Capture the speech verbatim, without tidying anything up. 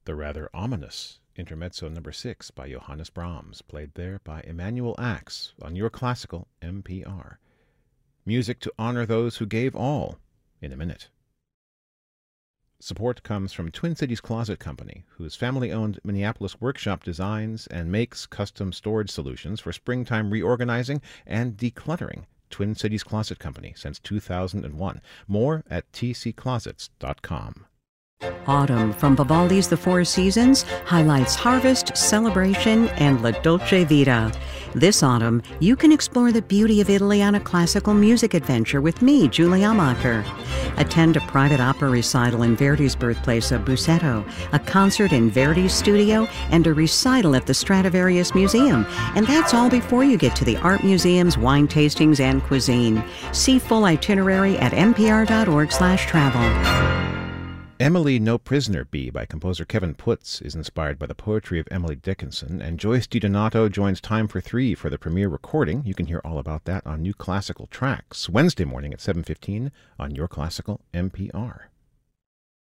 The rather ominous Intermezzo number six by Johannes Brahms, played there by Emanuel Ax on Your Classical N P R. Music to honor those who gave all in a minute. Support comes from Twin Cities Closet Company, whose family-owned Minneapolis workshop designs and makes custom storage solutions for springtime reorganizing and decluttering. Twin Cities Closet Company since two thousand one. More at t c closets dot com. Autumn from Vivaldi's The Four Seasons highlights harvest, celebration, and La Dolce Vita. This autumn, you can explore the beauty of Italy on a classical music adventure with me, Julie Amacher. Attend a private opera recital in Verdi's birthplace of Busseto, a concert in Verdi's studio, and a recital at the Stradivarius Museum. And that's all before you get to the art museums, wine tastings, and cuisine. See full itinerary at npr.org slash travel. Emily No Prisoner Bee by composer Kevin Putz is inspired by the poetry of Emily Dickinson, and Joyce DiDonato joins Time for Three for the premiere recording. You can hear all about that on New Classical Tracks, Wednesday morning at seven fifteen on Your Classical N P R.